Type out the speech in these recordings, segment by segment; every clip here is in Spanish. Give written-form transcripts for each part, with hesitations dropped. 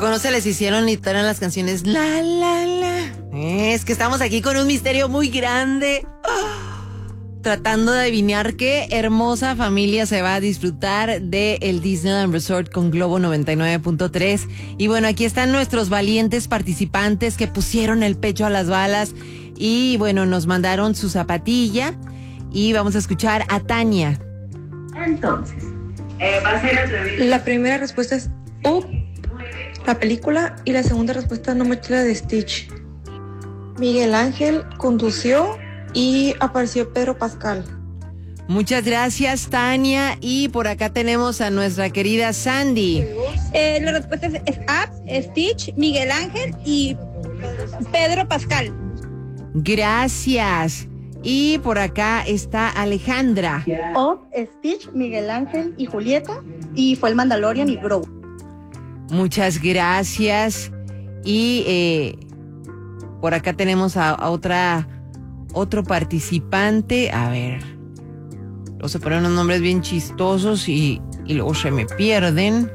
poco no se les hicieron ni todas las canciones? La, la, la. Es que estamos aquí con un misterio muy grande. Tratando de adivinar qué hermosa familia se va a disfrutar del Disneyland Resort con Globo 99.3. Y bueno, aquí están nuestros valientes participantes que pusieron el pecho a las balas y bueno, nos mandaron su zapatilla y vamos a escuchar a Tania. Entonces, va a ser la primera respuesta es Up, la película, y la segunda respuesta no me la de Stitch. Miguel Ángel condució y apareció Pedro Pascal. Muchas gracias, Tania. Y por acá tenemos a nuestra querida Sandy. La respuesta es Up, Stitch, Miguel Ángel y Pedro Pascal. Gracias. Y por acá está Alejandra. Up, Stitch, Miguel Ángel y Julieta. Y fue el Mandalorian y Grogu. Muchas gracias. Y por acá tenemos a otro participante. A ver. Luego se ponen unos nombres bien chistosos y luego se me pierden.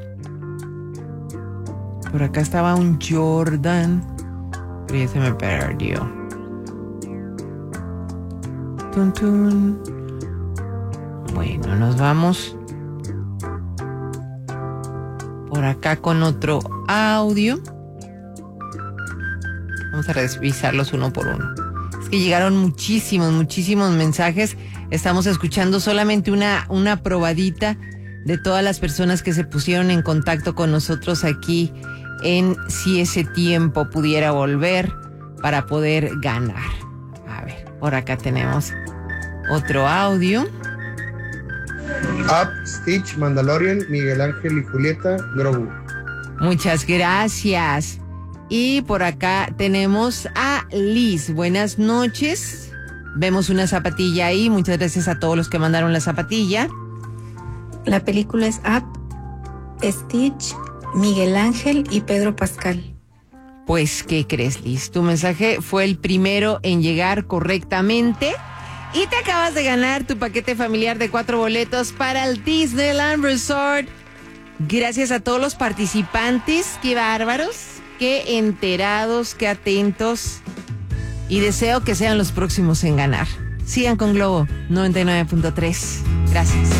Por acá estaba un Jordan, pero ya se me perdió. Tun, tun. Bueno, nos vamos por acá con otro audio. Vamos a revisarlos uno por uno. Es que llegaron muchísimos mensajes. Estamos escuchando solamente una probadita de todas las personas que se pusieron en contacto con nosotros aquí en Si ese tiempo pudiera volver para poder ganar. A ver, por acá tenemos otro audio. Up, Stitch, Mandalorian, Miguel Ángel y Julieta, Grogu. Muchas gracias. Y por acá tenemos a Liz. Buenas noches. Vemos una zapatilla ahí. Muchas gracias a todos los que mandaron la zapatilla. La película es Up, Stitch, Miguel Ángel y Pedro Pascal. Pues, ¿qué crees, Liz? Tu mensaje fue el primero en llegar correctamente y te acabas de ganar tu paquete familiar de 4 boletos para el Disneyland Resort. Gracias a todos los participantes. ¡Qué bárbaros! ¡Qué enterados! ¡Qué atentos! Y deseo que sean los próximos en ganar. Sigan con Globo 99.3. Gracias.